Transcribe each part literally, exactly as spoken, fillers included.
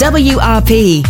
W R P.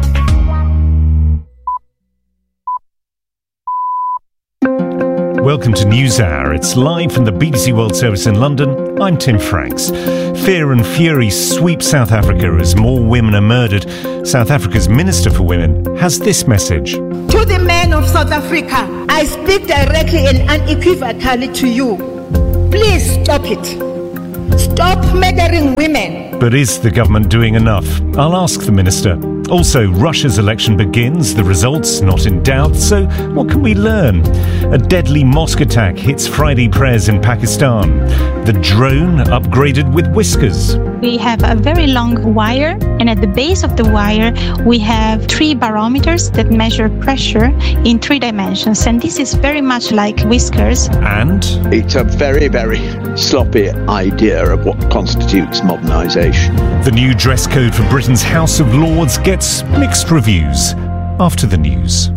Welcome to NewsHour. It's live from the B B C World Service in London. I'm Tim Franks. Fear and fury sweep South Africa as more women are murdered. South Africa's Minister for Women has this message. To the men of South Africa, I speak directly and unequivocally to you. Please stop it. Stop murdering women. But is the government doing enough? I'll ask the Minister. Also, Russia's election begins, the results not in doubt, so what can we learn? A deadly mosque attack hits Friday prayers in Pakistan. The drone upgraded with whiskers. We have a very long wire, and at the base of the wire we have three barometers that measure pressure in three dimensions, and this is very much like whiskers. And it's a very, very sloppy idea of what constitutes modernisation. The new dress code for Britain's House of Lords gets mixed reviews. After the news.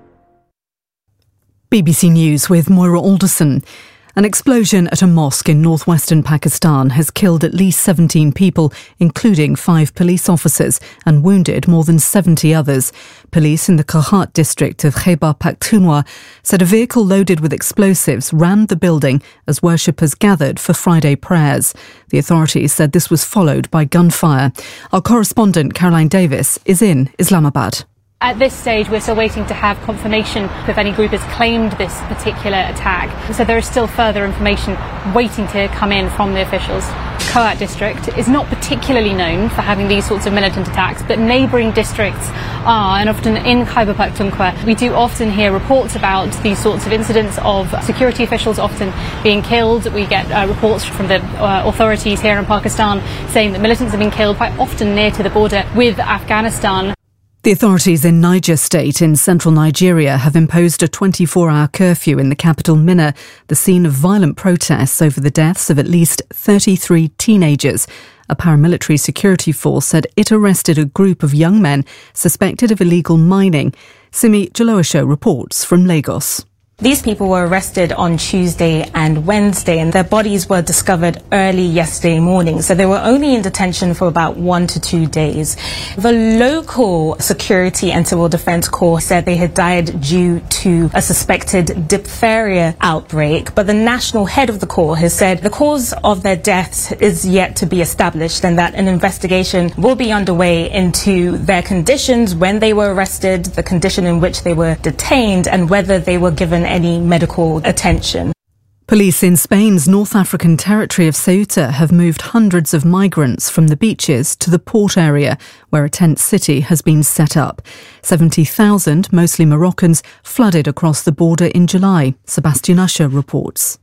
B B C News with Moira Alderson. An explosion at a mosque in northwestern Pakistan has killed at least seventeen people, including five police officers, and wounded more than seventy others. Police in the Kohat district of Khyber Pakhtunkhwa said a vehicle loaded with explosives rammed the building as worshippers gathered for Friday prayers. The authorities said this was followed by gunfire. Our correspondent Caroline Davis is in Islamabad. At this stage, we're still waiting to have confirmation if any group has claimed this particular attack. So there is still further information waiting to come in from the officials. Kohat district is not particularly known for having these sorts of militant attacks, but neighbouring districts are, and often in Khyber Pakhtunkhwa, we do often hear reports about these sorts of incidents of security officials often being killed. We get uh, reports from the uh, authorities here in Pakistan saying that militants have been killed quite often near to the border with Afghanistan. The authorities in Niger State in central Nigeria have imposed a twenty-four hour curfew in the capital Minna, the scene of violent protests over the deaths of at least thirty-three teenagers. A paramilitary security force said it arrested a group of young men suspected of illegal mining. Simi Jalowasho reports from Lagos. These people were arrested on Tuesday and Wednesday, and their bodies were discovered early yesterday morning. So they were only in detention for about one to two days. The local security and civil defense corps said they had died due to a suspected diphtheria outbreak. But the national head of the corps has said the cause of their deaths is yet to be established, and that an investigation will be underway into their conditions when they were arrested, the condition in which they were detained, and whether they were given any medical attention. Police in Spain's North African territory of Ceuta have moved hundreds of migrants from the beaches to the port area, where a tent city has been set up. seventy thousand, mostly Moroccans, flooded across the border in July. Sebastian Usher reports.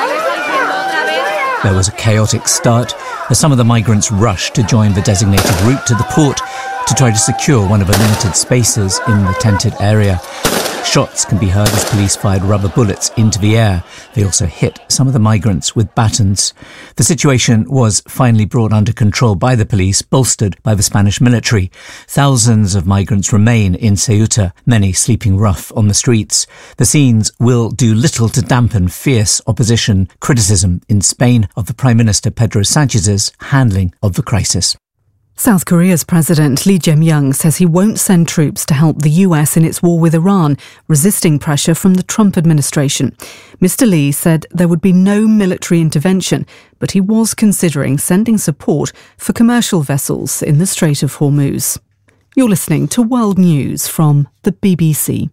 There was a chaotic start as some of the migrants rushed to join the designated route to the port to try to secure one of the limited spaces in the tented area. Shots can be heard as police fired rubber bullets into the air. They also hit some of the migrants with batons. The situation was finally brought under control by the police, bolstered by the Spanish military. Thousands of migrants remain in Ceuta, many sleeping rough on the streets. The scenes will do little to dampen fierce opposition criticism in Spain of the Prime Minister Pedro Sanchez's handling of the crisis. South Korea's President Lee Jae-myung says he won't send troops to help the U S in its war with Iran, resisting pressure from the Trump administration. Mister Lee said there would be no military intervention, but he was considering sending support for commercial vessels in the Strait of Hormuz. You're listening to World News from the B B C.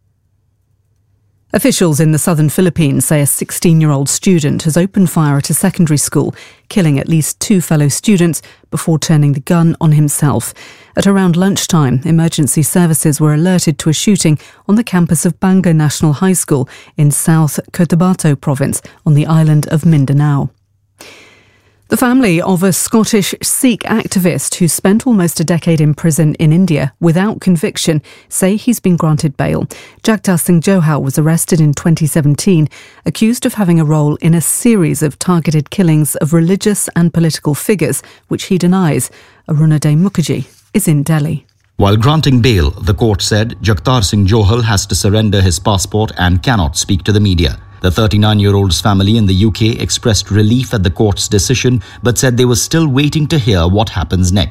Officials in the southern Philippines say a sixteen-year-old student has opened fire at a secondary school, killing at least two fellow students before turning the gun on himself. At around lunchtime, emergency services were alerted to a shooting on the campus of Bangor National High School in South Cotabato province on the island of Mindanao. The family of a Scottish Sikh activist who spent almost a decade in prison in India without conviction say he's been granted bail. Jagtar Singh Johal was arrested in twenty seventeen, accused of having a role in a series of targeted killings of religious and political figures, which he denies. Arunaday Mukherjee is in Delhi. While granting bail, the court said Jagtar Singh Johal has to surrender his passport and cannot speak to the media. The thirty-nine-year-old's family in the U K expressed relief at the court's decision, but said they were still waiting to hear what happens next.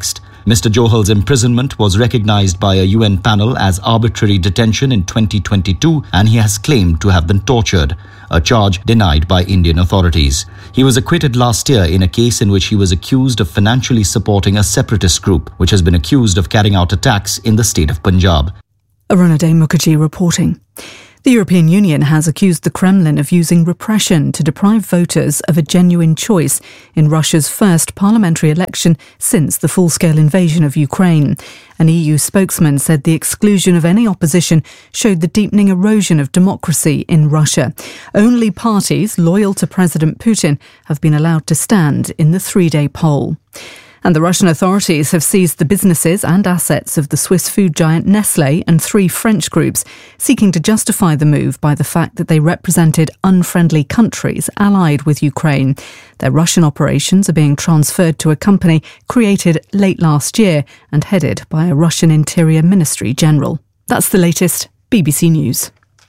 Mister Johal's imprisonment was recognized by a U N panel as arbitrary detention in twenty twenty-two, and he has claimed to have been tortured, a charge denied by Indian authorities. He was acquitted last year in a case in which he was accused of financially supporting a separatist group, which has been accused of carrying out attacks in the state of Punjab. Arunadeh Mukherjee reporting. The European Union has accused the Kremlin of using repression to deprive voters of a genuine choice in Russia's first parliamentary election since the full-scale invasion of Ukraine. An E U spokesman said the exclusion of any opposition showed the deepening erosion of democracy in Russia. Only parties loyal to President Putin have been allowed to stand in the three-day poll. And the Russian authorities have seized the businesses and assets of the Swiss food giant Nestlé and three French groups, seeking to justify the move by the fact that they represented unfriendly countries allied with Ukraine. Their Russian operations are being transferred to a company created late last year and headed by a Russian Interior Ministry general. That's the latest. B B C News.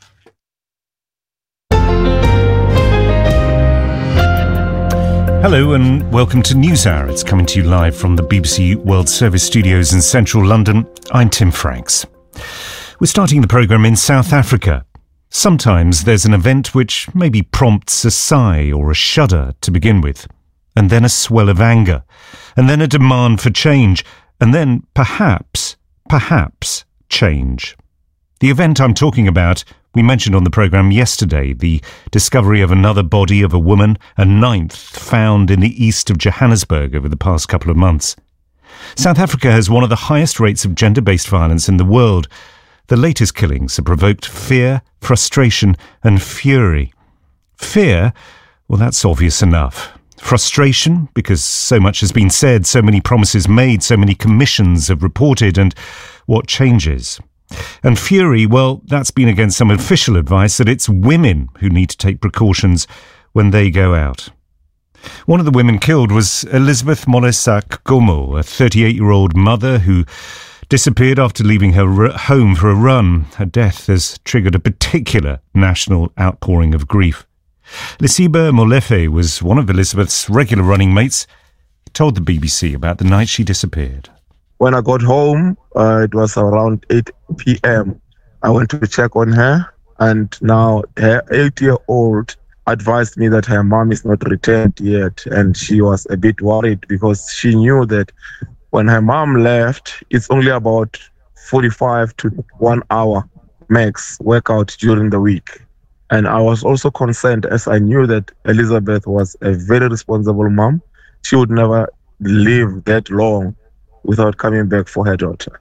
Hello and welcome to NewsHour. It's coming to you live from the B B C World Service studios in central London. I'm Tim Franks. We're starting the programme in South Africa. Sometimes there's an event which maybe prompts a sigh or a shudder to begin with, and then a swell of anger, and then a demand for change, and then perhaps, perhaps change. The event I'm talking about, we mentioned on the programme yesterday, the discovery of another body of a woman, a ninth found in the east of Johannesburg over the past couple of months. South Africa has one of the highest rates of gender-based violence in the world. The latest killings have provoked fear, frustration and fury. Fear? Well, that's obvious enough. Frustration, because so much has been said, so many promises made, so many commissions have reported, and what changes? And fury, well, that's been against some official advice that it's women who need to take precautions when they go out. One of the women killed was Elizabeth Molesak Gomo, a thirty-eight-year-old mother who disappeared after leaving her r- home for a run. Her death has triggered a particular national outpouring of grief. Lisiba Molefe was one of Elizabeth's regular running mates. He told the B B C about the night she disappeared. When I got home, uh, it was around eight p.m. I went to check on her, and now her eight-year-old advised me that her mom is not returned yet, and she was a bit worried because she knew that when her mom left, it's only about forty-five to one hour max workout during the week. And I was also concerned as I knew that Elizabeth was a very responsible mom. She would never live that long without coming back for her daughter.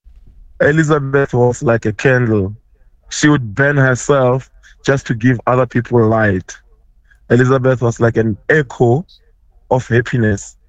Elizabeth was like a candle. She would burn herself just to give other people light. Elizabeth was like an echo of happiness.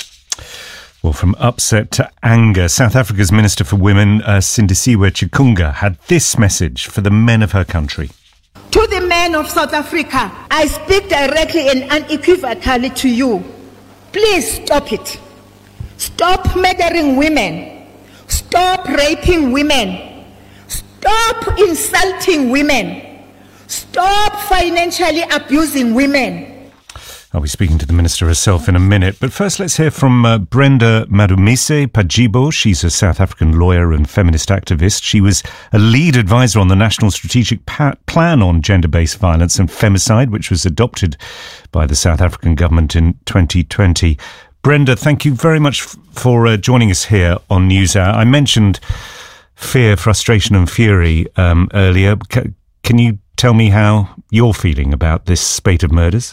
Well, from upset to anger, South Africa's Minister for Women, uh, Sindisiwe Chikunga, had this message for the men of her country. To the men of South Africa, I speak directly and unequivocally to you. Please stop it. Stop murdering women. Stop raping women. Stop insulting women. Stop financially abusing women. I'll be speaking to the Minister herself in a minute, but first let's hear from uh, Brenda Madumise Pajibo. She's a South African lawyer and feminist activist. She was a lead advisor on the National Strategic pa- Plan on Gender-Based Violence and Femicide, which was adopted by the South African government in twenty twenty. Brenda, thank you very much f- for uh, joining us here on NewsHour. I mentioned fear, frustration and fury um, earlier. C- can you tell me how you're feeling about this spate of murders?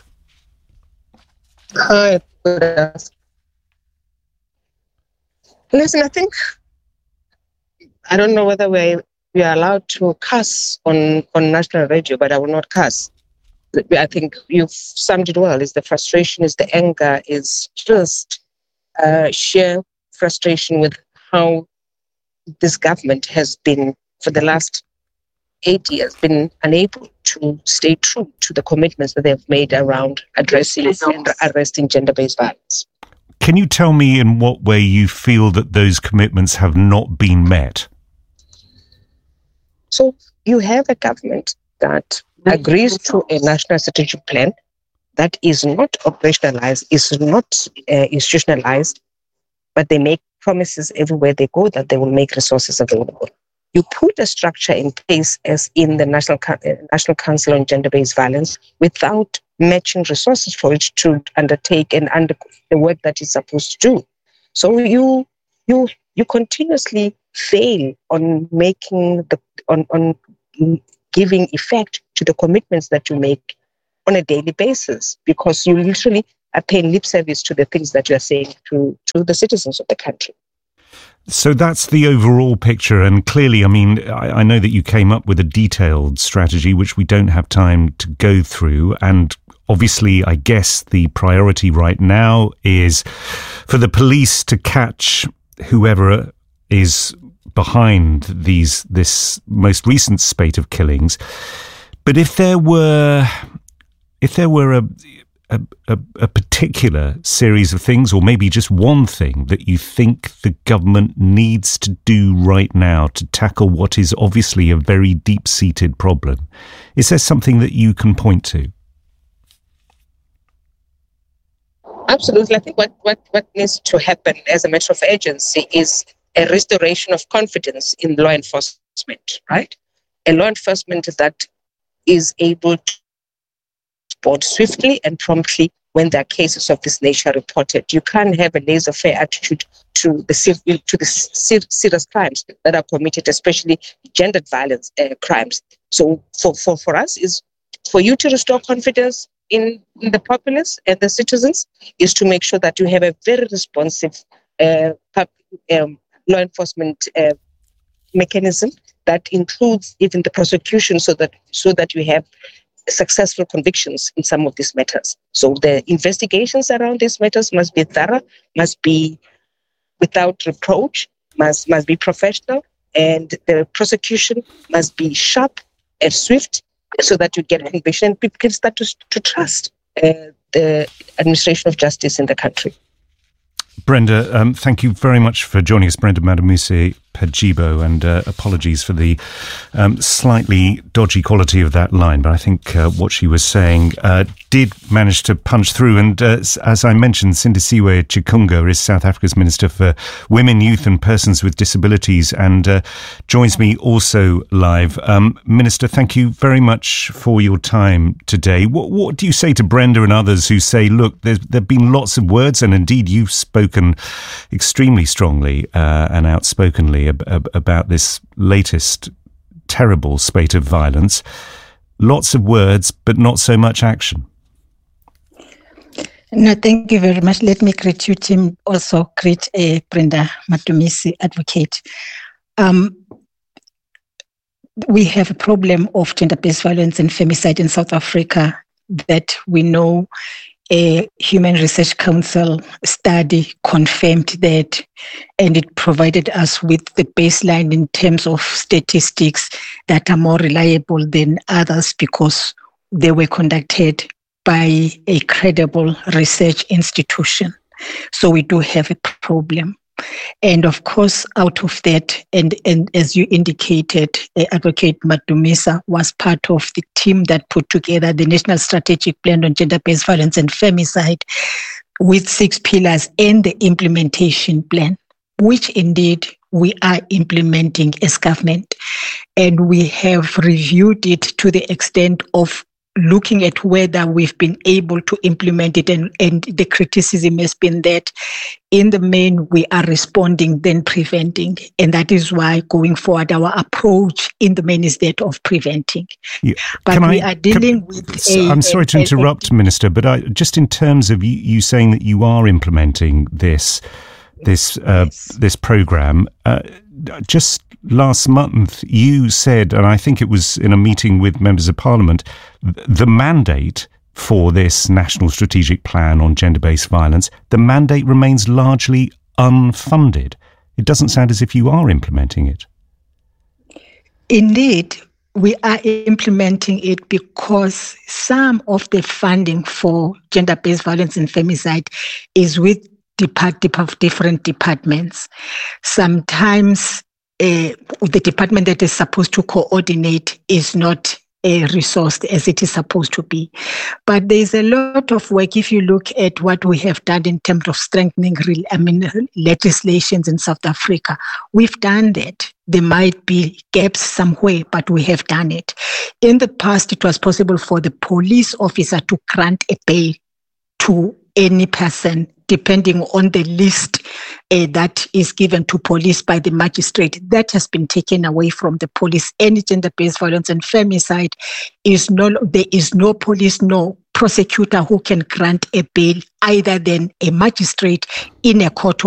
Hi. Listen, I think, I don't know whether we we are allowed to cuss on, on national radio, but I will not cuss. I think you've summed it well. Is the frustration, is the anger, is just uh, sheer frustration with how this government has been, for the last eight years, been unable to stay true to the commitments that they have made around addressing and arresting gender-based violence. Can you tell me in what way you feel that those commitments have not been met? So you have a government that agrees to a national strategic plan that is not operationalized, is not uh, institutionalized, but they make promises everywhere they go that they will make resources available. You put a structure in place as in the National, National Council on Gender-Based Violence without matching resources for it to undertake and under the work that it's supposed to do. So you you you continuously fail on making the on, on giving effect to the commitments that you make on a daily basis, because you literally are paying lip service to the things that you are saying to, to the citizens of the country. So that's the overall picture. And clearly, I mean, I, I know that you came up with a detailed strategy, which we don't have time to go through. And obviously, I guess the priority right now is for the police to catch whoever is behind these this most recent spate of killings. But if there were, if there were a A, a, a particular series of things, or maybe just one thing that you think the government needs to do right now to tackle what is obviously a very deep-seated problem, is there something that you can point to? Absolutely. I think what, what, what needs to happen as a matter of urgency is a restoration of confidence in law enforcement, right? A law enforcement that is able to respond swiftly and promptly when there are cases of this nature reported. You can't have a laissez-faire attitude to the to the serious crimes that are committed, especially gendered violence uh, crimes. So for, for, for us is for you to restore confidence in, in the populace and the citizens is to make sure that you have a very responsive uh, pub, um, law enforcement uh, mechanism that includes even the prosecution, so that so that you have successful convictions in some of these matters. So the investigations around these matters must be thorough, must be without reproach, must must be professional, and the prosecution must be sharp and swift, so that you get conviction and people can start to, to trust uh, the administration of justice in the country. Brenda, um, thank you very much for joining us, Brenda Madumusi-Pajibo, and uh, apologies for the um, slightly dodgy quality of that line, but I think uh, what she was saying uh, did manage to punch through. And uh, as I mentioned, Sindisiwe Chikunga is South Africa's Minister for Women, Youth and Persons with Disabilities, and uh, joins me also live. Um, Minister, thank you very much for your time today. What, what do you say to Brenda and others who say, look, there have been lots of words, and indeed you've spoken extremely strongly uh, and outspokenly ab- ab- about this latest terrible spate of violence. Lots of words, but not so much action. No, thank you very much. Let me greet you, Tim. Also greet uh, Brenda Madumusi, advocate. Um, we have a problem of gender-based violence and femicide in South Africa that we know. A Human Research Council study confirmed that, and it provided us with the baseline in terms of statistics that are more reliable than others because they were conducted by a credible research institution. So we do have a problem. And of course, out of that, and, and as you indicated, uh, Advocate Madumusi was part of the team that put together the National Strategic Plan on Gender-Based Violence and Femicide with six pillars and the implementation plan, which indeed we are implementing as government. And we have reviewed it to the extent of looking at whether we've been able to implement it, and, and the criticism has been that in the main we are responding then preventing, and that is why going forward our approach in the main is that of preventing. Yeah. But can we I, are dealing can, with a, I'm sorry a, to interrupt, a, Minister, but I, just in terms of you, you saying that you are implementing this this uh, yes. this program, uh, just last month you said, and I think it was in a meeting with members of Parliament, the mandate for this National Strategic Plan on Gender-Based Violence, the mandate remains largely unfunded. It doesn't sound as if you are implementing it. Indeed, we are implementing it because some of the funding for gender-based violence and femicide is with depart- different departments. Sometimes Uh, the department that is supposed to coordinate is not uh, resourced as it is supposed to be. But there is a lot of work if you look at what we have done in terms of strengthening I mean, legislations in South Africa. We've done that. There might be gaps somewhere, but we have done it. In the past, it was possible for the police officer to grant a bail to any person, depending on the list uh, that is given to police by the magistrate. That has been taken away from the police. Any gender-based violence and femicide is no, there is no police, no prosecutor who can grant a bail either than a magistrate in a court of